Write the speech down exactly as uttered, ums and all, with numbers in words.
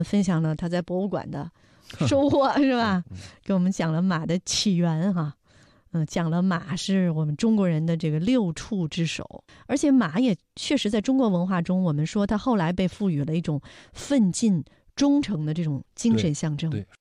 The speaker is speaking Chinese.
分享了他在博物馆的收获是吧？给我们讲了马的起源哈、啊。嗯，讲了马是我们中国人的这个六畜之首，而且马也确实在中国文化中，我们说它后来被赋予了一种奋进、忠诚的这种精神象征。 对。对